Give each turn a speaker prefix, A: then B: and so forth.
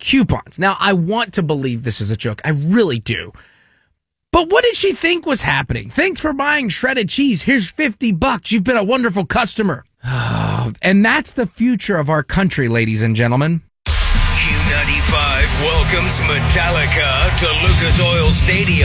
A: coupons. Now, I want to believe this is a joke. I really do. But what did she think was happening? Thanks for buying shredded cheese. Here's $50. You've been a wonderful customer. And that's the future of our country, ladies and gentlemen.
B: Q95 welcomes Metallica to Lucas Oil Stadium.